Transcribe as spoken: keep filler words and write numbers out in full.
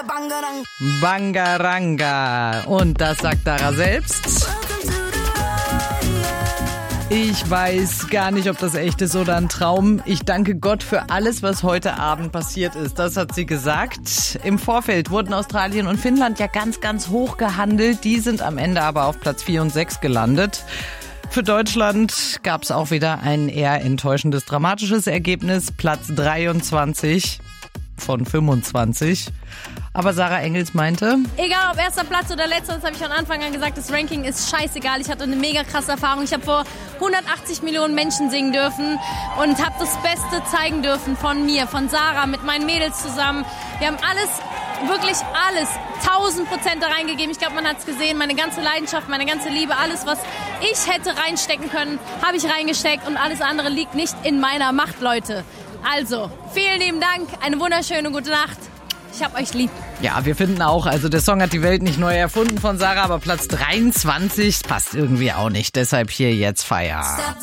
Bangaranga. Und das sagt Dara selbst. Ich weiß gar nicht, ob das echt ist oder ein Traum. Ich danke Gott für alles, was heute Abend passiert ist. Das hat sie gesagt. Im Vorfeld wurden Australien und Finnland ja ganz, ganz hoch gehandelt. Die sind am Ende aber auf Platz vier und sechs gelandet. Für Deutschland gab es auch wieder ein eher enttäuschendes, dramatisches Ergebnis. Platz dreiundzwanzig von fünfundzwanzig. Aber Sarah Engels meinte, egal ob erster Platz oder letzter, das habe ich von Anfang an gesagt, das Ranking ist scheißegal. Ich hatte eine mega krasse Erfahrung. Ich habe vor hundertachtzig Millionen Menschen singen dürfen und habe das Beste zeigen dürfen von mir, von Sarah, mit meinen Mädels zusammen. Wir haben alles, wirklich alles, tausend Prozent da reingegeben. Ich glaube, man hat es gesehen, meine ganze Leidenschaft, meine ganze Liebe, alles, was ich hätte reinstecken können, habe ich reingesteckt und alles andere liegt nicht in meiner Macht, Leute. Also, vielen lieben Dank, eine wunderschöne gute Nacht. Ich hab euch lieb. Ja, wir finden auch, also der Song hat die Welt nicht neu erfunden von Sarah, aber Platz dreiundzwanzig passt irgendwie auch nicht. Deshalb hier jetzt Feier.